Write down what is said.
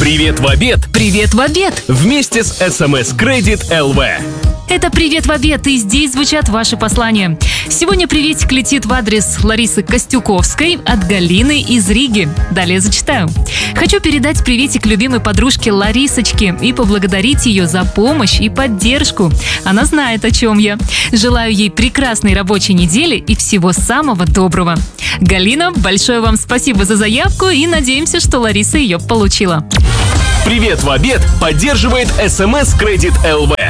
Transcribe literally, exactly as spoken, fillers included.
Привет в обед! Привет в обед! Вместе с эс эм эс Credit эл ви. Это «Привет в обед», и здесь звучат ваши послания. Сегодня приветик летит в адрес Ларисы Костюковской от Галины из Риги. Далее зачитаю. Хочу передать приветик любимой подружке Ларисочке и поблагодарить ее за помощь и поддержку. Она знает, о чем я. Желаю ей прекрасной рабочей недели и всего самого доброго. Галина, большое вам спасибо за заявку и надеемся, что Лариса ее получила. Привет в обед поддерживает эс эм эс Credit эл ви.